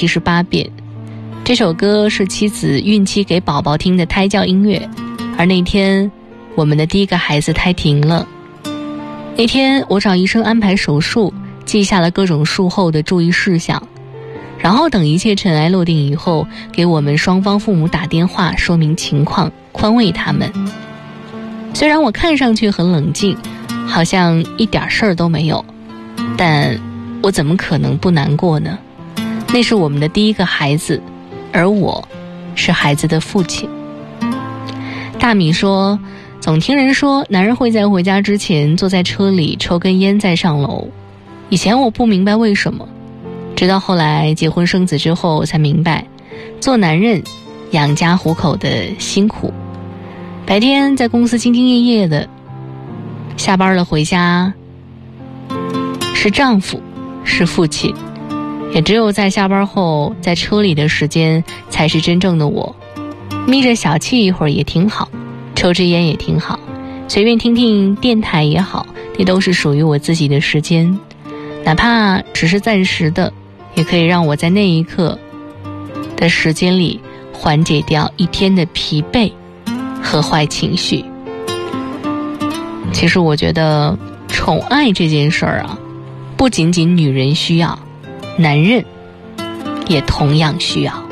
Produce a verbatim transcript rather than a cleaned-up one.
七十八遍。这首歌是妻子孕期给宝宝听的胎教音乐，而那天我们的第一个孩子胎停了。那天我找医生安排手术，记下了各种术后的注意事项，然后等一切尘埃落定以后，给我们双方父母打电话说明情况，宽慰他们。虽然我看上去很冷静，好像一点事儿都没有，但我怎么可能不难过呢？那是我们的第一个孩子，而我是孩子的父亲。大米说，总听人说男人会在回家之前坐在车里抽根烟再上楼，以前我不明白为什么，直到后来结婚生子之后才明白，做男人养家糊口的辛苦，白天在公司兢兢业业的，下班了回家是丈夫，是父亲，也只有在下班后在车里的时间才是真正的我。眯着小憩一会儿也挺好，抽支烟也挺好，随便听听电台也好，这都是属于我自己的时间，哪怕只是暂时的，也可以让我在那一刻的时间里缓解掉一天的疲惫和坏情绪。其实我觉得宠爱这件事儿啊，不仅仅女人需要，男人也同样需要。